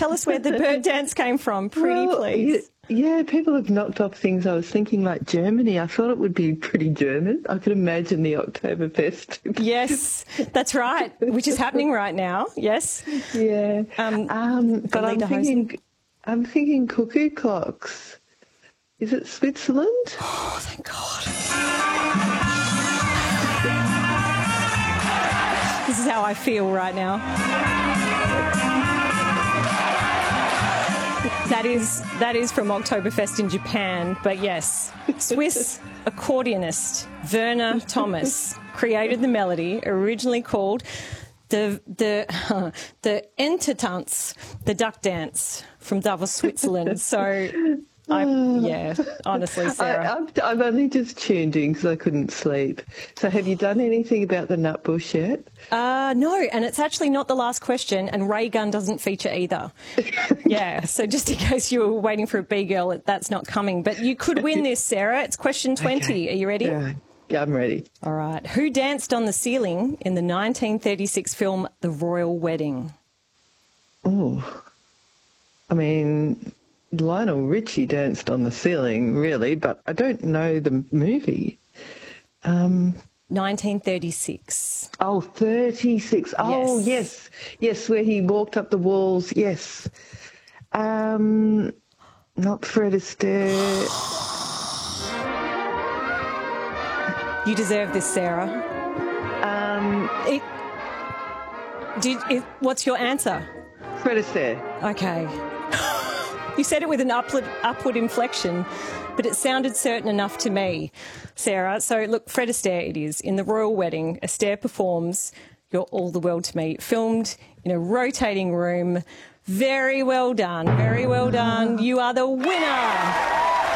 Tell us where the bird dance came from, pretty please. Yeah, people have knocked off things. I was thinking like Germany. I thought it would be pretty German. I could imagine the Oktoberfest. Yes, that's right, which is happening right now. Yes. Yeah. But I'm thinking cuckoo clocks. Is it Switzerland? Oh, thank God. This is how I feel right now. That is from Oktoberfest in Japan, but yes, Swiss accordionist Werner Thomas created the melody, originally called the Entertanz, the duck dance from Davos, Switzerland. So, honestly, Sarah. I've only just tuned in because I couldn't sleep. So have you done anything about the nutbush yet? No, and it's actually not the last question, and Ray Gun doesn't feature either. Yeah, so just in case you were waiting for a B-girl, that's not coming. But you could win this, Sarah. It's question 20. Okay. Are you ready? Yeah, I'm ready. All right. Who danced on the ceiling in the 1936 film The Royal Wedding? Oh, I mean, Lionel Richie danced on the ceiling, really, but I don't know the movie. 1936. Oh, 36. Oh, yes. Yes, where he walked up the walls. Yes. Not Fred Astaire. You deserve this, Sarah. What's your answer? Fred Astaire. Okay. You said it with an upward inflection, but it sounded certain enough to me, Sarah. So, look, Fred Astaire it is. In The Royal Wedding, Astaire performs You're All the World to Me, filmed in a rotating room. Very well done. Very well done. You are the winner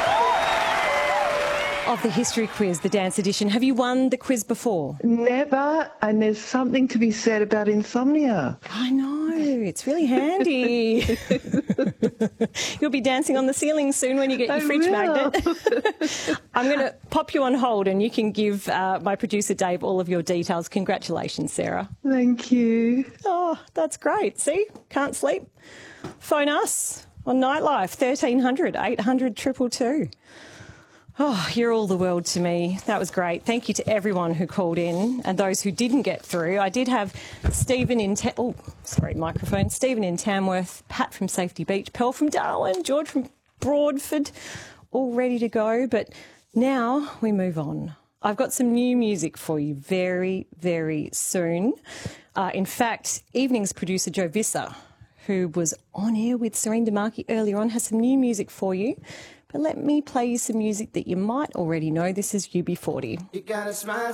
of the history quiz, the dance edition. Have you won the quiz before? Never, and there's something to be said about insomnia. I know, it's really handy. You'll be dancing on the ceiling soon when you get your fridge magnet. I'm going to pop you on hold and you can give my producer Dave all of your details. Congratulations, Sarah. Thank you. Oh, that's great. See, can't sleep? Phone us on Nightlife, 1300 800 222. Oh, you're all the world to me. That was great. Thank you to everyone who called in and those who didn't get through. I did have Stephen in Stephen in Tamworth, Pat from Safety Beach, Pearl from Darwin, George from Broadford, all ready to go. But now we move on. I've got some new music for you very, very soon. In fact, evening's producer Joe Visser, who was on air with Serene Demarchi earlier on, has some new music for you. But let me play you some music that you might already know. This is UB40. You gotta smile.